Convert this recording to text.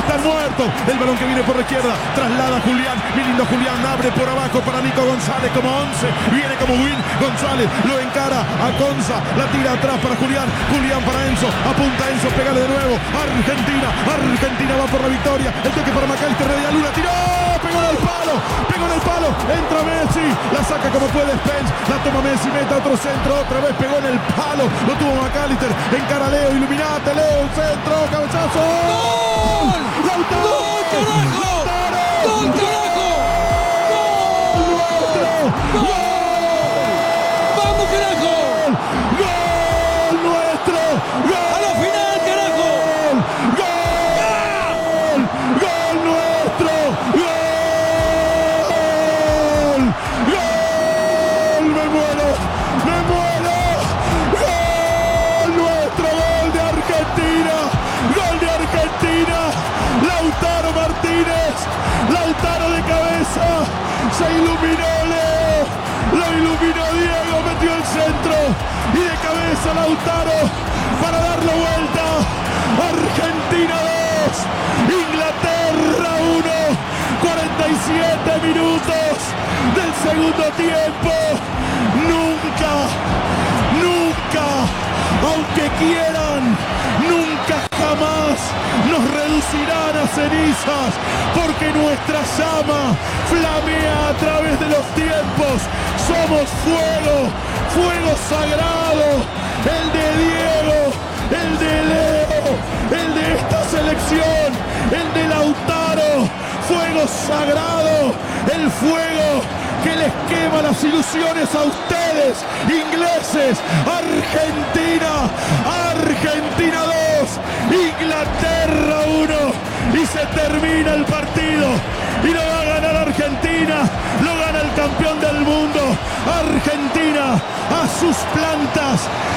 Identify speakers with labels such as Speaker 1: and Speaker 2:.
Speaker 1: están muertos. El balón que viene por la izquierda, traslada a Julián, mi lindo Julián, abre por abajo para Nico González como 11, viene como Win, González lo encara a Conza, la tira atrás para Julián, Julián para Enzo, apunta Enzo, pégale de nuevo, Argentina va por la victoria, el toque para McAllister, Media Luna, tiró, pegó en el palo, entra Messi, la saca como puede Spence, la toma Messi, mete otro centro, otra vez pegó en el palo, lo tuvo McAllister, encara a Leo, iluminate Leo, centro, cabezazo,
Speaker 2: ¡Gol!
Speaker 1: ¡Lautaro!
Speaker 2: ¡Gol, carajo! ¡Gol, carajo! ¡Gol! ¡Gol! ¡Vamos, carajo!
Speaker 1: ¡Gol nuestro! ¡Gol!
Speaker 2: ¡A la final, carajo!
Speaker 1: ¡Gol! ¡Gol nuestro! ¡Gol! ¡Gol! ¡Me muero! ¡Gol nuestro! ¡Gol de Argentina! ¡Gol de Argentina! Lautaro Martínez, Lautaro de cabeza, se iluminó Leo, lo iluminó Diego, metió el centro y de cabeza Lautaro para dar la vuelta. Argentina 2, Inglaterra 1, 47 minutos del segundo tiempo. Nunca, aunque quieran, nunca jamás nos reducirán a cenizas, porque nuestra llama flamea a través de los tiempos. Somos fuego sagrado, el de Diego, el de Leo, el de esta selección, el de Lautaro, fuego sagrado, el fuego que les quema las ilusiones a ustedes, ingleses. Argentina 2, Inglaterra 1, y se termina el partido, y lo va a ganar Argentina, lo gana el campeón del mundo. Argentina a sus plantas